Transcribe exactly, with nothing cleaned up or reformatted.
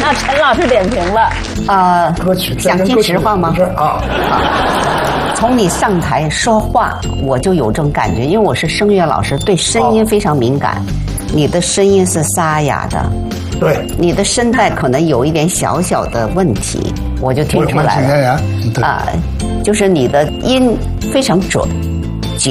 让陈老师点评了。 啊， 歌曲想听实话吗？ 啊， 从你上台说话，我就有这种感觉，因为我是声乐老师，对声音非常敏感。你的声音是沙哑的， 对， 你的声带可能有一点小小的问题，我就听出来了。啊，就是你的音非常准。